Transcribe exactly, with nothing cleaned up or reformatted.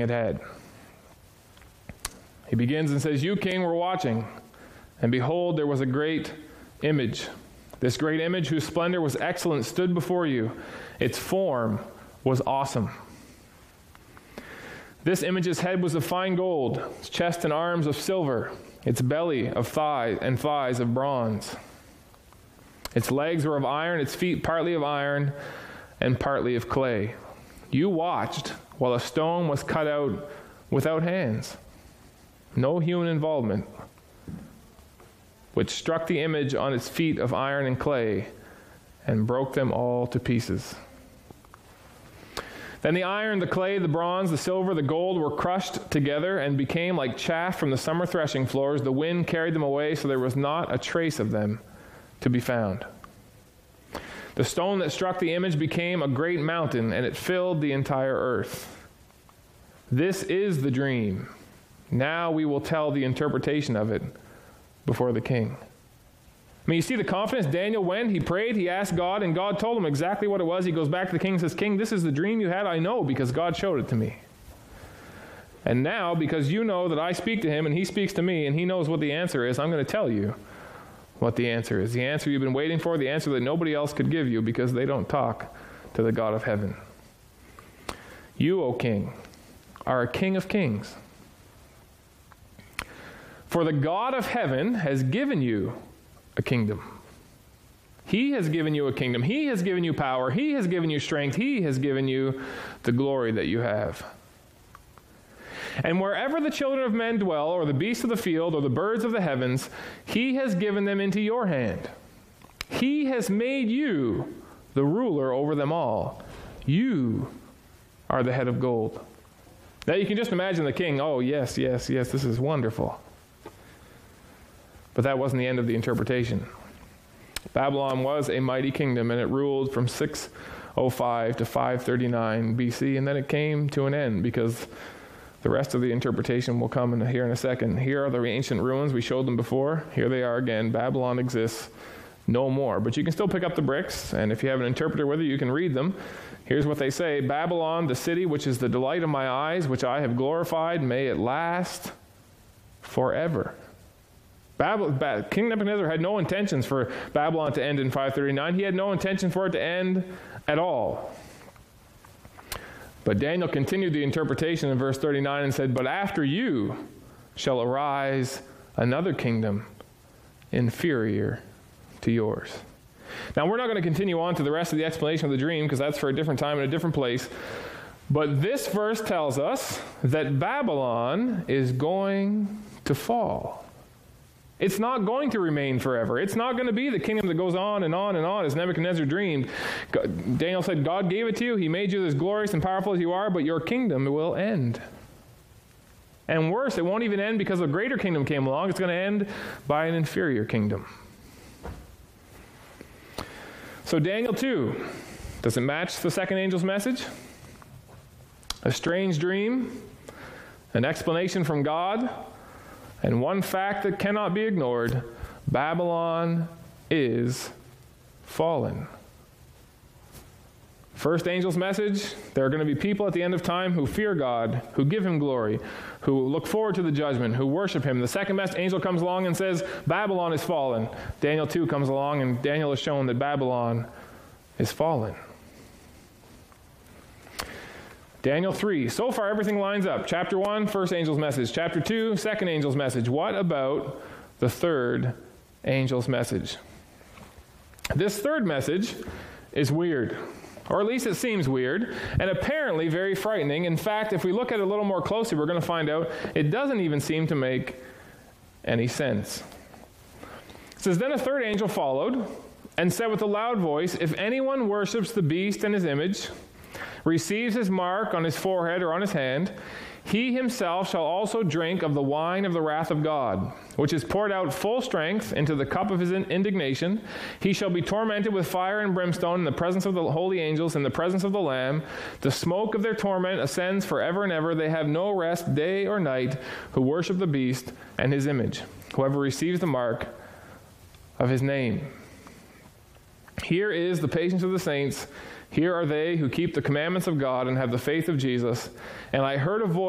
it had. He begins and says, "You, king, were watching, and behold, there was a great image. This great image, whose splendor was excellent, stood before you. Its form was awesome. This image's head was of fine gold, its chest and arms of silver, its belly of thigh and thighs of bronze. Its legs were of iron, its feet partly of iron and partly of clay. You watched while a stone was cut out without hands, no human involvement, which struck the image on its feet of iron and clay and broke them all to pieces. Then the iron, the clay, the bronze, the silver, the gold were crushed together and became like chaff from the summer threshing floors. The wind carried them away, so there was not a trace of them to be found. The stone that struck the image became a great mountain, and it filled the entire earth. This is the dream. Now we will tell the interpretation of it before the king." I mean, you see the confidence. Daniel went, he prayed, he asked God, and God told him exactly what it was. He goes back to the king and says, "King, this is the dream you had? I know, because God showed it to me. And now, because you know that I speak to him and he speaks to me and he knows what the answer is, I'm going to tell you what the answer is. The answer you've been waiting for, the answer that nobody else could give you because they don't talk to the God of heaven. You, O king, are a king of kings. For the God of heaven has given you a kingdom. He has given you a kingdom. He has given you power. He has given you strength. He has given you the glory that you have. And wherever the children of men dwell, or the beasts of the field, or the birds of the heavens, he has given them into your hand. He has made you the ruler over them all. You are the head of gold." Now you can just imagine the king, oh yes, yes, yes, this is wonderful. But that wasn't the end of the interpretation. Babylon was a mighty kingdom, and it ruled from six oh five to five thirty-nine B C, and then it came to an end, because the rest of the interpretation will come in here in a second. Here are the ancient ruins. We showed them before. Here they are again. Babylon exists no more. But you can still pick up the bricks, and if you have an interpreter with you, you can read them. Here's what they say: "Babylon, the city which is the delight of my eyes, which I have glorified, may it last forever." Babylon, King Nebuchadnezzar had no intentions for Babylon to end in five thirty-nine. He had no intention for it to end at all. But Daniel continued the interpretation in verse thirty-nine and said, "But after you shall arise another kingdom inferior to yours." Now, we're not going to continue on to the rest of the explanation of the dream, because that's for a different time and a different place. But this verse tells us that Babylon is going to fall. It's not going to remain forever. It's not going to be the kingdom that goes on and on and on as Nebuchadnezzar dreamed. God, Daniel said, God gave it to you. He made you as glorious and powerful as you are, but your kingdom will end. And worse, it won't even end because a greater kingdom came along. It's going to end by an inferior kingdom. So Daniel two, does it match the second angel's message? A strange dream, an explanation from God, and one fact that cannot be ignored: Babylon is fallen. First angel's message: there are going to be people at the end of time who fear God, who give him glory, who look forward to the judgment, who worship him. The second angel comes along and says, Babylon is fallen. Daniel two comes along, and Daniel is shown that Babylon is fallen. Daniel three. So far, everything lines up. Chapter one, first angel's message. Chapter two, second angel's message. What about the third angel's message? This third message is weird, or at least it seems weird, and apparently very frightening. In fact, if we look at it a little more closely, we're going to find out it doesn't even seem to make any sense. It says, Then a third angel followed and said with a loud voice, If anyone worships the beast and his image, receives his mark on his forehead or on his hand, he himself shall also drink of the wine of the wrath of God, which is poured out full strength into the cup of his indignation. He shall be tormented with fire and brimstone in the presence of the holy angels, in the presence of the Lamb. The smoke of their torment ascends forever and ever. They have no rest day or night who worship the beast and his image, whoever receives the mark of his name. Here is the patience of the saints. Here are they who keep the commandments of God and have the faith of Jesus. And I heard a voice